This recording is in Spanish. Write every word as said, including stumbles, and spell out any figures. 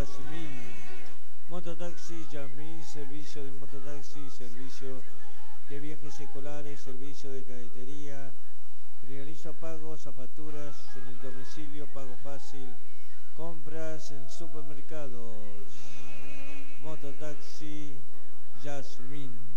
Yasmin. Mototaxi Yasmin, servicio de mototaxi, servicio de viajes escolares, servicio de cadetería. Realiza pagos a facturas en el domicilio, pago fácil, compras en supermercados. Mototaxi Yasmin.